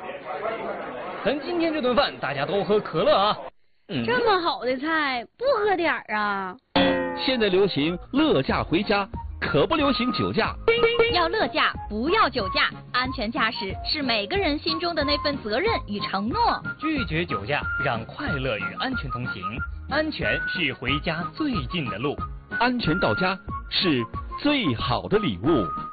咱今天这顿饭大家都喝可乐啊。 这么好的菜不喝点儿啊？ 现在流行乐驾回家，可不流行酒驾。 要乐驾，不要酒驾。安全驾驶是每个人心中的那份责任与承诺。 拒绝酒驾，让快乐与安全同行。安全是回家最近的路， 安全到家是最好的礼物。